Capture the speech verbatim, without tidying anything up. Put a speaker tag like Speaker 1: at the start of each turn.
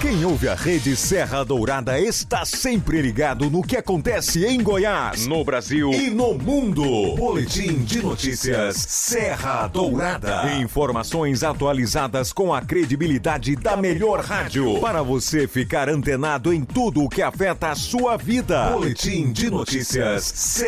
Speaker 1: Quem ouve a Rede Serra Dourada está sempre ligado no que acontece em Goiás, no Brasil e no mundo. Boletim de notícias Serra Dourada. Informações atualizadas com a credibilidade da melhor rádio, para você ficar antenado em tudo o que afeta a sua vida. Boletim de notícias Serra